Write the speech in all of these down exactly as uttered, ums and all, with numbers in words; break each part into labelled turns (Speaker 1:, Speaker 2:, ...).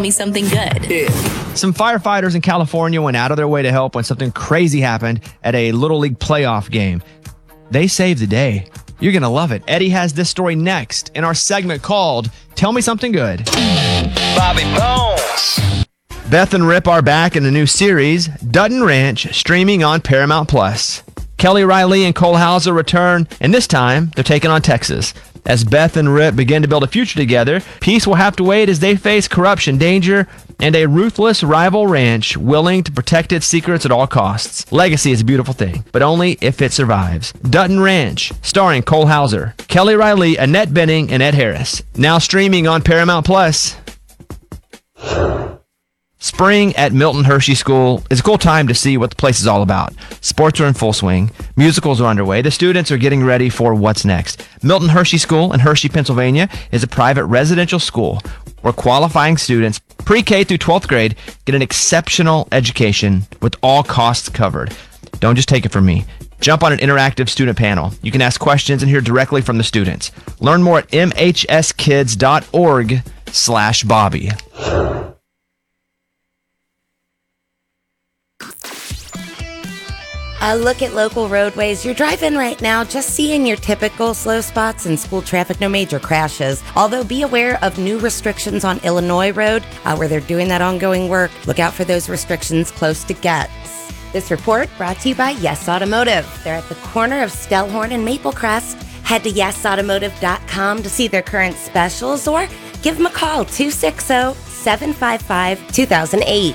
Speaker 1: me something good.
Speaker 2: Yeah.
Speaker 3: Some firefighters in California went out of their way to help when something crazy happened at a Little League playoff game. They saved the day. You're going to love it. Eddie has this story next in our segment called Tell Me Something Good.
Speaker 4: Bobby Bones.
Speaker 3: Beth and Rip are back in a new series, Dutton Ranch, streaming on Paramount Plus. Kelly Riley and Cole Hauser return, and this time they're taking on Texas. As Beth and Rip begin to build a future together, peace will have to wait as they face corruption, danger, and a ruthless rival ranch willing to protect its secrets at all costs. Legacy is a beautiful thing, but only if it survives. Dutton Ranch, starring Cole Hauser, Kelly Riley, Annette Bening, and Ed Harris. Now streaming on Paramount Plus. Spring at Milton Hershey School is a cool time to see what the place is all about. Sports are in full swing. Musicals are underway. The students are getting ready for what's next. Milton Hershey School in Hershey, Pennsylvania is a private residential school where qualifying students pre-K through twelfth grade get an exceptional education with all costs covered. Don't just take it from me. Jump on an interactive student panel. You can ask questions and hear directly from the students. Learn more at m h s kids dot org slash Bobby.
Speaker 5: A look at local roadways. You're driving right now, just seeing your typical slow spots and school traffic, no major crashes. Although be aware of new restrictions on Illinois Road, uh, where they're doing that ongoing work. Look out for those restrictions close to Getz. This report brought to you by Yes Automotive. They're at the corner of Stellhorn and Maple Crest. Head to yes automotive dot com to see their current specials or give them a call, two six zero, seven five five, two thousand eight.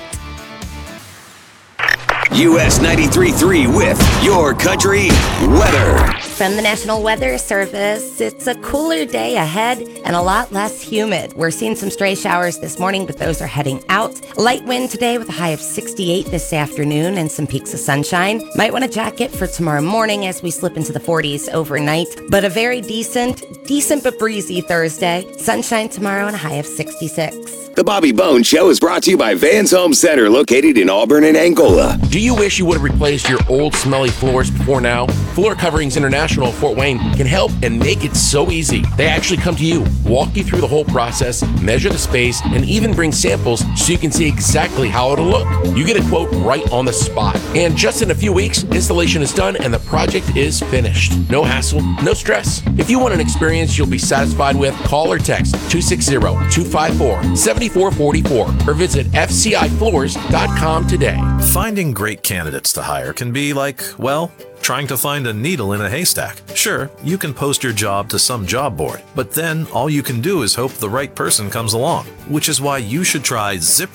Speaker 2: U S ninety-three point three with Your Country Weather.
Speaker 5: From the National Weather Service, it's a cooler day ahead and a lot less humid. We're seeing some stray showers this morning, but those are heading out. Light wind today with a high of sixty-eight this afternoon and some peaks of sunshine. Might want a jacket for tomorrow morning as we slip into the forties overnight, but a very decent, decent but breezy Thursday. Sunshine tomorrow and a high of sixty-six.
Speaker 2: The Bobby Bones Show is brought to you by Vans Home Center, located in Auburn and Angola.
Speaker 6: Do you wish you would have replaced your old smelly floors before now? Floor Coverings International of Fort Wayne can help and make it so easy. They actually come to you, walk you through the whole process, measure the space, and even bring samples so you can see exactly how it'll look. You get a quote right on the spot. And just in a few weeks, installation is done and the project is finished. No hassle, no stress. If you want an experience you'll be satisfied with, call or text two six zero, two five four, seven four four four or visit f c i floors dot com today.
Speaker 7: Finding great candidates to hire can be like, well, trying to find a needle in a haystack. Sure, you can post your job to some job board, but then all you can do is hope the right person comes along, which is why you should try Zip